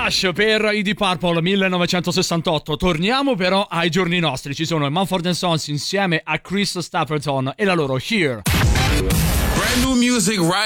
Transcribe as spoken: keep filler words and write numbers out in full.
Rush per i Deep Purple millenovecentosessantotto. Torniamo però ai giorni nostri. Ci sono i Mumford and Sons insieme a Chris Stapleton e la loro Here. Brand new music right